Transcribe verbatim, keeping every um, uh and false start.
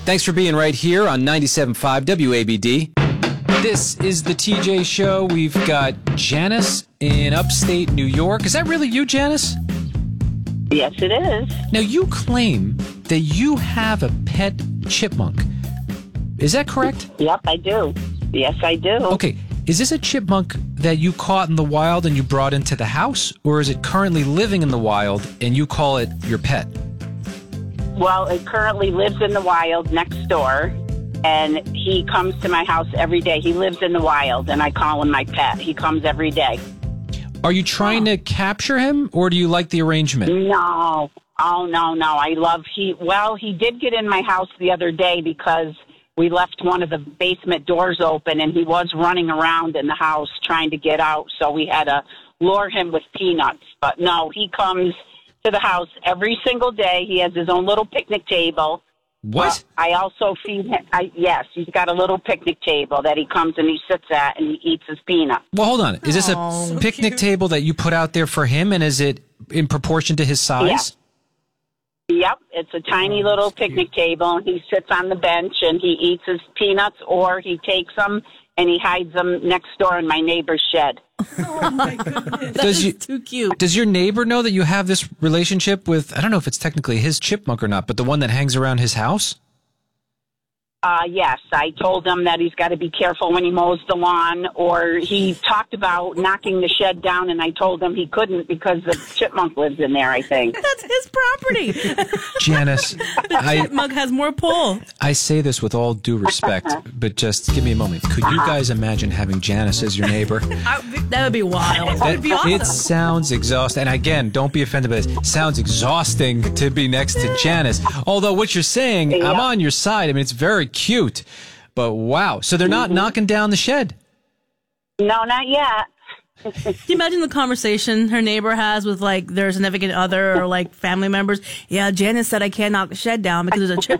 Thanks for being right here on ninety-seven point five W A B D. This is the T J Show. We've got Janice in upstate New York. Is that really you, Janice? Yes, it is. Now, you claim that you have a pet chipmunk. Is that correct? Yep, I do. Yes, I do. Okay. Is this a chipmunk that you caught in the wild and you brought into the house? Or is it currently living in the wild and you call it your pet? Well, it currently lives in the wild next door, and he comes to my house every day. He lives in the wild, and I call him my pet. He comes every day. Are you trying to capture him, or do you like the arrangement? No. Oh, no, no. I love he. Well, he did get in my house the other day because we left one of the basement doors open, and he was running around in the house trying to get out, so we had to lure him with peanuts. But no, he comes to the house every single day. He has his own little picnic table. What? Uh, I also feed him. I, yes, he's got a little picnic table that he comes and he sits at and he eats his peanuts. Well, hold on. Is this a Oh, so picnic cute. table that you put out there for him, and is it in proportion to his size? Yeah. Yep, it's a tiny Oh, little that's cute. picnic table, and he sits on the bench and he eats his peanuts, or he takes them and he hides them next door in my neighbor's shed. Oh my goodness. Does you, Too cute. does your neighbor know that you have this relationship with, I don't know if it's technically his chipmunk or not, but the one that hangs around his house? Uh, yes, I told him that he's got to be careful when he mows the lawn, or he talked about knocking the shed down, and I told him he couldn't because the chipmunk lives in there, I think. That's his property. Janice, I, Chipmunk has more pull. I say this with all due respect, but just give me a moment. Could you guys imagine having Janice as your neighbor? I, that would be wild. That would be awesome. It sounds exhausting. And again, don't be offended by this. It sounds exhausting to be next to Janice. Although what you're saying, Yeah. I'm on your side. I mean, it's very cute. But wow. So they're not Mm-hmm. knocking down the shed. No, not yet. Can you imagine the conversation her neighbor has with, like, their significant other or, like, family members? Yeah, Janice said I can't knock the shed down because there's a chip